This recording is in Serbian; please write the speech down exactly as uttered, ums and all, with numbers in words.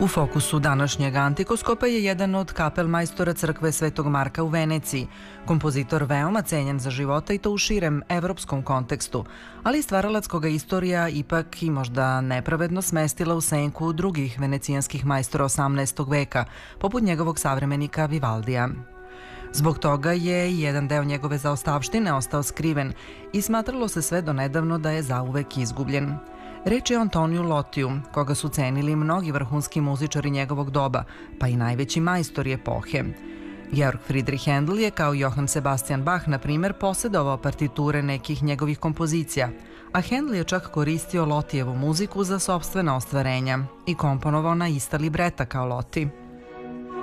U fokusu današnjeg antikoskopa je jedan od kapelmajstora crkve Svetog Marka u Veneciji, kompozitor veoma cenjen za života i to u širem evropskom kontekstu, ali stvaralac koga istorija ipak i možda nepravedno smestila u senku drugih venecijanskih majstora osamnaestog veka, poput njegovog savremenika Vivaldija. Zbog toga je jedan deo njegove zaostavštine ostao skriven i smatralo se sve do nedavno da je zauvek izgubljen. Reč je o Antoniju Lotiju, koga su cenili mnogi vrhunski muzičari njegovog doba, pa i najveći majstori epohe. Georg Friedrich Händel je, kao Johann Sebastian Bach, na primjer, posjedovao partiture nekih njegovih kompozicija, a Händel je čak koristio Lotijevu muziku za sopstvena ostvarenja i komponovao na ista libreta kao Loti.